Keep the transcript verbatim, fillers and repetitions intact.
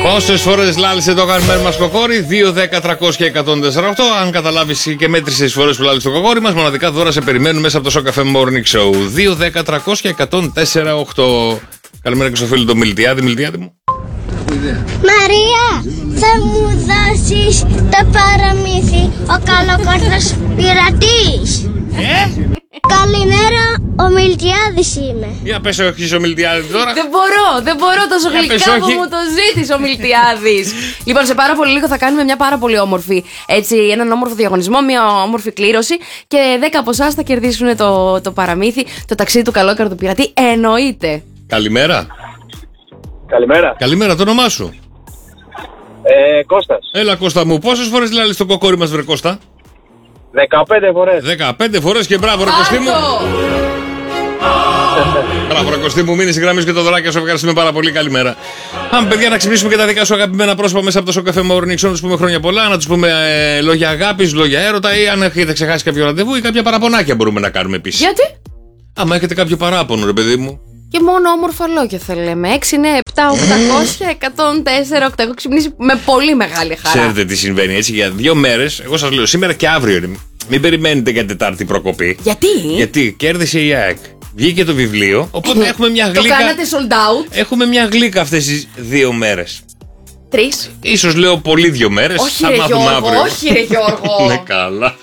Πόσες φορές λάλησε το αγαπημένο μας κοκόρι? δύο, δέκα, τριακόσια, εκατόν τέσσερα οκτώ. Αν καταλάβεις και μέτρησες τις φορές που λάλησε το κοκόρι μας, μοναδικά δώρα σε περιμένουν μέσα από το Show Cafe Morning Show. δύο, δέκα, τριακόσια, εκατόν τέσσερα οκτώ. Καλημέρα και στο φίλο του Μιλτιάδη. Μιλτιάδη μου. Μαρία, θα μου δώσεις το παραμύθι ο καλοκόρθος πειρατής? Ε? Καλημέρα, ο Μιλτιάδης είμαι. Για πες όχι ο Μιλτιάδη τώρα. Δεν μπορώ, δεν μπορώ τόσο γλυκά που μου το ζήτησε ο Μιλτιάδης. Λοιπόν, σε πάρα πολύ λίγο θα κάνουμε μια πάρα πολύ όμορφη, έτσι, έναν όμορφο διαγωνισμό, μια όμορφη κλήρωση και δέκα από εσάς θα κερδίσουν το, το παραμύθι, το ταξίδι του καλόκαρδου πειρατή. Εννοείται. Καλημέρα. Καλημέρα. Καλημέρα, το όνομά σου? Ε, Κώστας. Έλα Κώστα μου, πόσες φορές λάλησε το κοκόρι μας βρε Κώστα? δεκαπέντε φορές. δεκαπέντε φορές και μπράβο ρε Κωστή μου. Μπράβο ρε Κωστή μου, μείνει στη γραμμή σου και το δωράκι σου, ευχαριστούμε πάρα πολύ, καλημέρα. Πάμε παιδιά να ξυπνήσουμε και τα δικά σου αγαπημένα πρόσωπα μέσα από το Show Cafe Morning Show, να τους πούμε χρόνια πολλά, να τους πούμε ε, λόγια αγάπης, λόγια έρωτα ή αν έχετε ξεχάσει κάποιο ραντεβού ή κάποια παραπονάκια μπορούμε να κάνουμε επίσης. Γιατί? Άμα έχετε κάποιο παράπονο ρε παιδί μου. Και μόνο όμορφα λόγια θα λέμε. έξι, εννιά, επτά, οκτακόσια, εκατόν τέσσερα οκτώ. Έχω ξυπνήσει με πολύ μεγάλη χαρά. Ξέρετε τι συμβαίνει έτσι για δύο μέρες. Εγώ σας λέω σήμερα και αύριο. Ρε. Μην περιμένετε για Τετάρτη προκοπή. Γιατί? Γιατί κέρδισε η ΑΕΚ. Βγήκε το βιβλίο. Οπότε έχουμε μια γλύκα. Το κάνατε sold out. Έχουμε μια γλύκα αυτές τις δύο μέρες. Τρεις. Ίσως λέω πολύ δύο μέρες. Όχι ρε Γιώργο, όχι ρε Γιώργο. Ναι καλά.